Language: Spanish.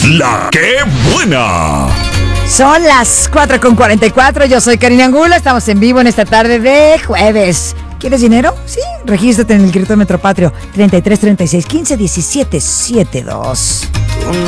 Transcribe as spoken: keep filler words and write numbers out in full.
La que buena. Son las cuatro con cuarenta y cuatro. Yo soy Karina Angulo. Estamos en vivo en esta tarde de jueves. ¿Quieres dinero? Sí. Regístrate en el Critómetro Patrio treinta y tres, treinta y seis, quince, diecisiete, setenta y dos. Tú